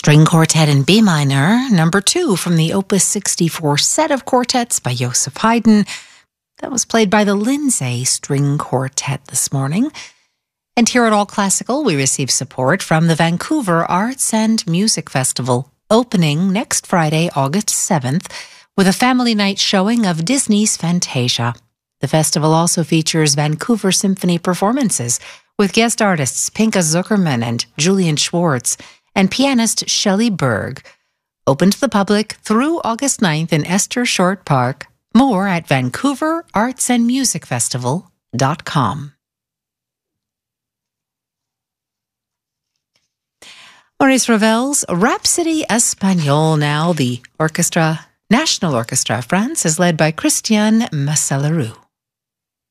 String Quartet in B minor, number 2 from the Opus 64 set of quartets by Joseph Haydn. That was played by the Lindsay String Quartet this morning. And here at All Classical, we receive support from the Vancouver Arts and Music Festival, opening next Friday, August 7th, with a family night showing of Disney's Fantasia. The festival also features Vancouver Symphony performances with guest artists Pinka Zuckerman and Julian Schwartz and pianist Shelley Berg. Open to the public through August 9th in Esther Short Park. More at vancouverartsandmusicfestival.com. Maurice Ravel's Rhapsody Espagnole now. The orchestra, National Orchestra of France, is led by Christian Massalerou.